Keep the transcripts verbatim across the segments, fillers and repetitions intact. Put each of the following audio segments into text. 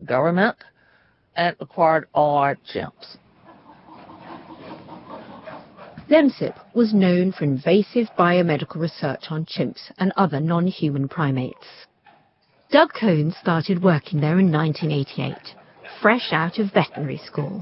government and acquired all our chimps. LEMSIP was known for invasive biomedical research on chimps and other non-human primates. Doug Cohn started working there in nineteen eighty-eight, fresh out of veterinary school.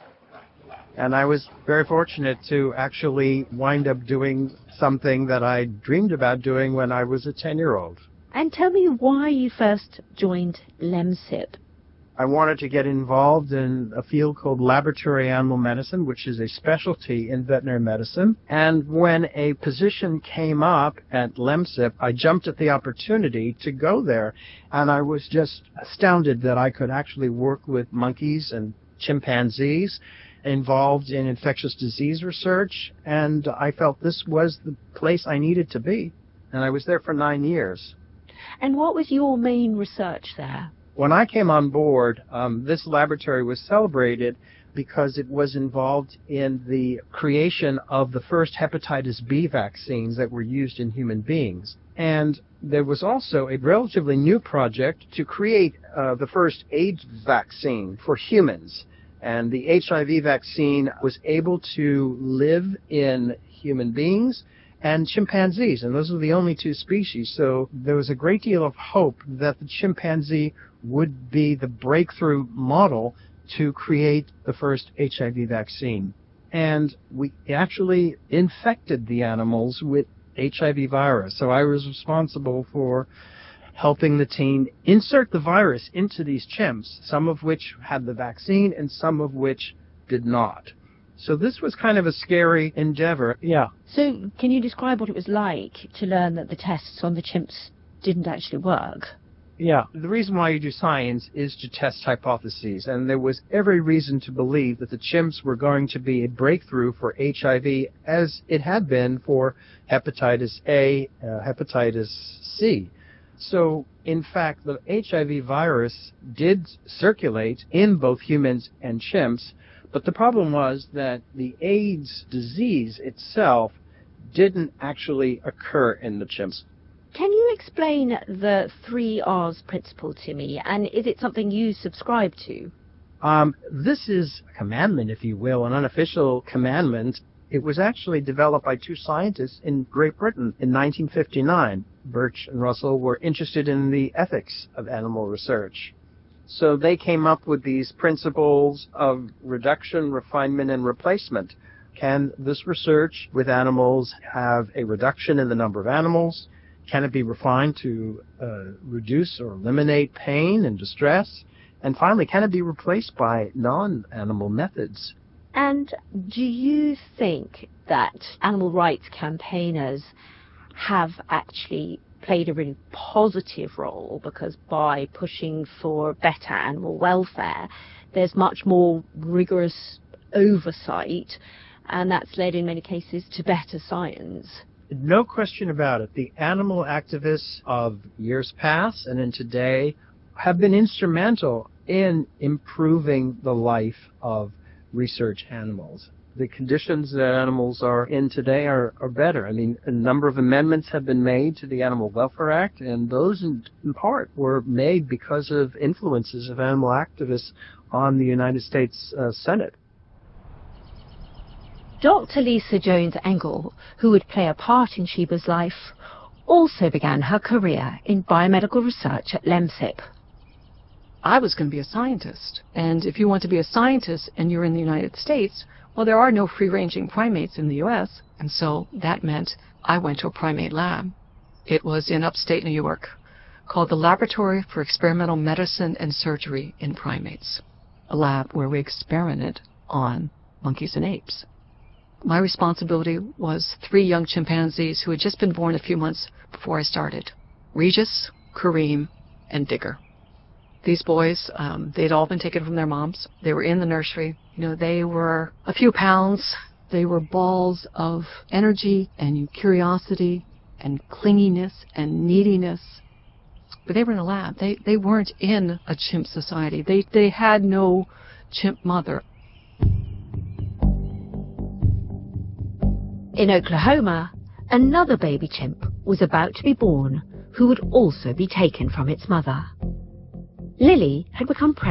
And I was very fortunate to actually wind up doing something that I dreamed about doing when I was a ten-year-old. And tell me why you first joined LEMSIP. I wanted to get involved in a field called laboratory animal medicine, which is a specialty in veterinary medicine. And when a position came up at LEMSIP, I jumped at the opportunity to go there. And I was just astounded that I could actually work with monkeys and chimpanzees involved in infectious disease research. And I felt this was the place I needed to be. And I was there for nine years. And what was your main research there? When I came on board, um, this laboratory was celebrated because it was involved in the creation of the first hepatitis B vaccines that were used in human beings. And there was also a relatively new project to create uh, the first AIDS vaccine for humans. And the H I V vaccine was able to live in human beings and chimpanzees, and those are the only two species. So there was a great deal of hope that the chimpanzee would be the breakthrough model to create the first H I V vaccine. And we actually infected the animals with H I V virus. So I was responsible for helping the team insert the virus into these chimps, some of which had the vaccine and some of which did not. So this was kind of a scary endeavor. Yeah. So can you describe what it was like to learn that the tests on the chimps didn't actually work? Yeah. The reason why you do science is to test hypotheses, and there was every reason to believe that the chimps were going to be a breakthrough for H I V, as it had been for hepatitis A, uh, hepatitis C. So, in fact, the H I V virus did circulate in both humans and chimps, but the problem was that the AIDS disease itself didn't actually occur in the chimps. Can you explain the three R's principle to me, and is it something you subscribe to? Um, this is a commandment, if you will, an unofficial commandment. It was actually developed by two scientists in Great Britain in nineteen fifty-nine. Birch and Russell were interested in the ethics of animal research. So they came up with these principles of reduction, refinement, and replacement. Can this research with animals have a reduction in the number of animals? Can it be refined to uh, reduce or eliminate pain and distress? And finally, can it be replaced by non-animal methods? And do you think that animal rights campaigners have actually played a really positive role, because by pushing for better animal welfare, there's much more rigorous oversight, and that's led in many cases to better science? No question about it. The animal activists of years past and in today have been instrumental in improving the life of research animals. The conditions that animals are in today are, are better. I mean, a number of amendments have been made to the Animal Welfare Act, and those in, in part were made because of influences of animal activists on the United States uh, Senate. Doctor Lisa Jones-Engel, who would play a part in Sheba's life, also began her career in biomedical research at LEMSIP. I was going to be a scientist, and if you want to be a scientist and you're in the United States, well, there are no free-ranging primates in the U S, and so that meant I went to a primate lab. It was in upstate New York, called the Laboratory for Experimental Medicine and Surgery in Primates, a lab where we experimented on monkeys and apes. My responsibility was three young chimpanzees who had just been born a few months before I started: Regis, Kareem, and Digger. These boys, um, they'd all been taken from their moms. They were in the nursery. You know, they were a few pounds. They were balls of energy and curiosity and clinginess and neediness. But they were in a lab. They, they weren't in a chimp society. They, they had no chimp mother. In Oklahoma, another baby chimp was about to be born who would also be taken from its mother. Lily had become pregnant